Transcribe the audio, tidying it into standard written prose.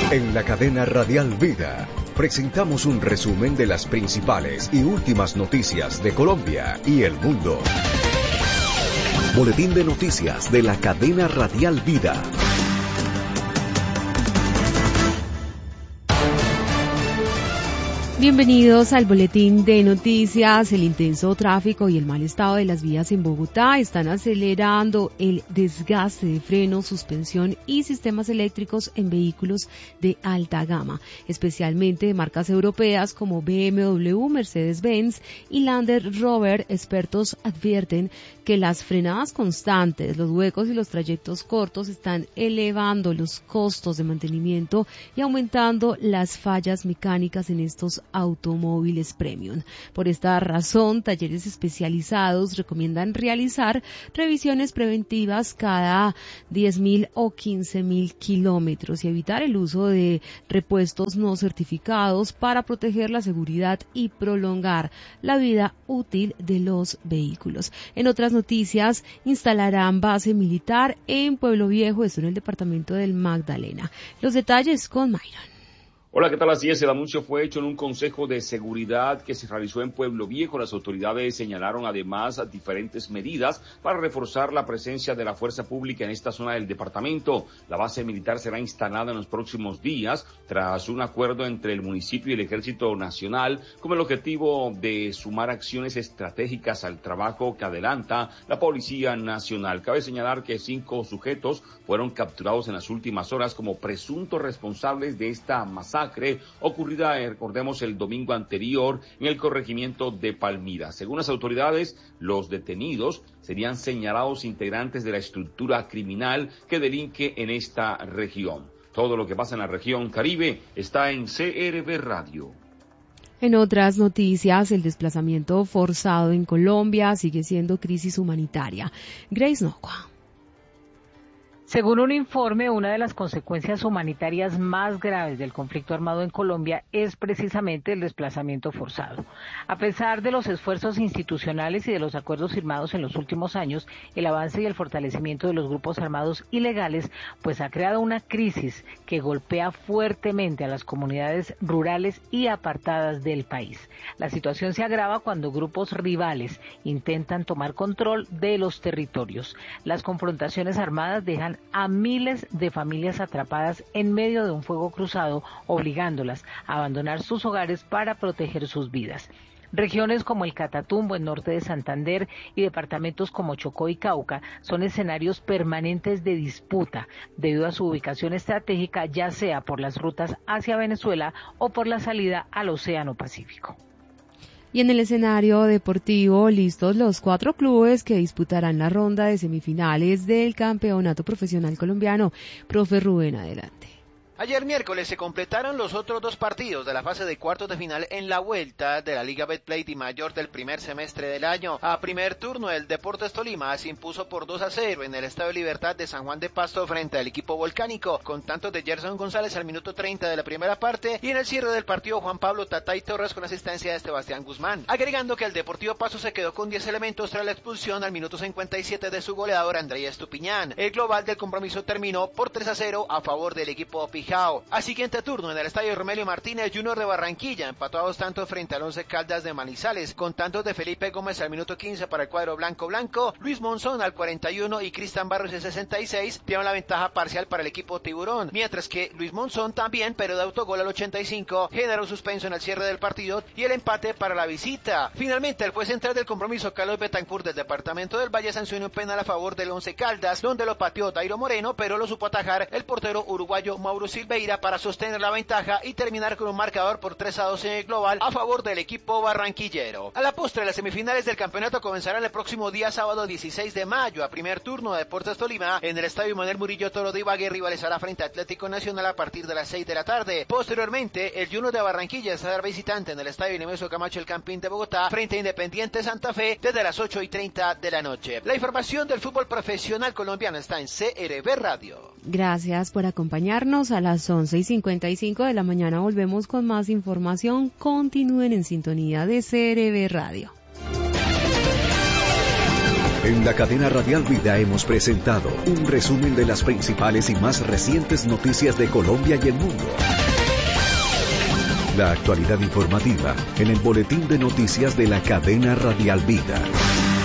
En la cadena Radial Vida presentamos un resumen de las principales y últimas noticias de Colombia y el mundo. Boletín de noticias de la cadena Radial Vida. Bienvenidos al boletín de noticias. El intenso tráfico y el mal estado de las vías en Bogotá están acelerando el desgaste de frenos, suspensión y sistemas eléctricos en vehículos de alta gama, especialmente de marcas europeas como BMW, Mercedes-Benz y Land Rover. Expertos advierten que las frenadas constantes, los huecos y los trayectos cortos están elevando los costos de mantenimiento y aumentando las fallas mecánicas en estos automóviles premium. Por esta razón, talleres especializados recomiendan realizar revisiones preventivas cada 10.000 o 15.000 kilómetros y evitar el uso de repuestos no certificados para proteger la seguridad y prolongar la vida útil de los vehículos. En otras noticias, instalarán base militar en Pueblo Viejo, esto en el departamento del Magdalena. Los detalles con Myron. Hola, ¿qué tal? Así es, el anuncio fue hecho en un consejo de seguridad que se realizó en Pueblo Viejo. Las autoridades señalaron además diferentes medidas para reforzar la presencia de la fuerza pública en esta zona del departamento. La base militar será instalada en los próximos días tras un acuerdo entre el municipio y el Ejército Nacional con el objetivo de sumar acciones estratégicas al trabajo que adelanta la Policía Nacional. Cabe señalar que 5 sujetos fueron capturados en las últimas horas como presuntos responsables de esta masacre ocurrida, recordemos, el domingo anterior en el corregimiento de Palmira. Según las autoridades, los detenidos serían señalados integrantes de la estructura criminal que delinque en esta región. Todo lo que pasa en la región Caribe está en CRB Radio. En otras noticias, el desplazamiento forzado en Colombia sigue siendo crisis humanitaria. Grace Nocua. Según un informe, una de las consecuencias humanitarias más graves del conflicto armado en Colombia es precisamente el desplazamiento forzado. A pesar de los esfuerzos institucionales y de los acuerdos firmados en los últimos años, el avance y el fortalecimiento de los grupos armados ilegales, pues ha creado una crisis que golpea fuertemente a las comunidades rurales y apartadas del país. La situación se agrava cuando grupos rivales intentan tomar control de los territorios. Las confrontaciones armadas dejan a miles de familias atrapadas en medio de un fuego cruzado, obligándolas a abandonar sus hogares para proteger sus vidas. Regiones como el Catatumbo, en norte de Santander, y departamentos como Chocó y Cauca son escenarios permanentes de disputa debido a su ubicación estratégica, ya sea por las rutas hacia Venezuela o por la salida al Océano Pacífico. Y en el escenario deportivo, listos los 4 clubes que disputarán la ronda de semifinales del Campeonato Profesional Colombiano. Profe Rubén, adelante. Ayer miércoles se completaron los otros 2 partidos de la fase de cuartos de final en la vuelta de la Liga Betplay y Mayor del primer semestre del año. A primer turno, el Deportes Tolima se impuso por 2-0 en el Estadio Libertad de San Juan de Pasto frente al equipo volcánico, con tantos de Gerson González al minuto 30 de la primera parte, y en el cierre del partido Juan Pablo Tatay Torres con asistencia de Sebastián Guzmán. Agregando que el Deportivo Pasto se quedó con 10 elementos tras la expulsión al minuto 57 de su goleador Andrés Estupiñán. El global del compromiso terminó por 3-0 a favor del equipo Pijao. A siguiente turno, en el estadio Romelio Martínez, Junior de Barranquilla empató a 2 tantos frente al Once Caldas de Manizales, con tantos de Felipe Gómez al minuto 15 para el cuadro blanco, Luis Monzón al 41 y Cristian Barros al 66 dieron la ventaja parcial para el equipo Tiburón, mientras que Luis Monzón también, pero de autogol al 85, generó suspenso en el cierre del partido y el empate para la visita. Finalmente, el juez central del compromiso, Carlos Betancourt del departamento del Valle, sancionó un penal a favor del Once Caldas, donde lo pateó Dairo Moreno, pero lo supo atajar el portero uruguayo Mauro Silveira para sostener la ventaja y terminar con un marcador por 3-2 en el global a favor del equipo barranquillero. A la postre, las semifinales del campeonato comenzarán el próximo día sábado 16 de mayo. A primer turno, Deportes Tolima en el estadio Manuel Murillo Toro de Ibagué rivalizará frente a Atlético Nacional a partir de las 6 de la tarde. Posteriormente, el Junior de Barranquilla estará visitante en el estadio Nemesio Camacho El Campín de Bogotá frente a Independiente Santa Fe desde las 8:30 de la noche. La información del fútbol profesional colombiano está en CRB Radio. Gracias por acompañarnos. A las 11:55 de la mañana volvemos con más información. Continúen en sintonía de CRB Radio. En la cadena Radial Vida hemos presentado un resumen de las principales y más recientes noticias de Colombia y el mundo. La actualidad informativa en el boletín de noticias de la cadena Radial Vida.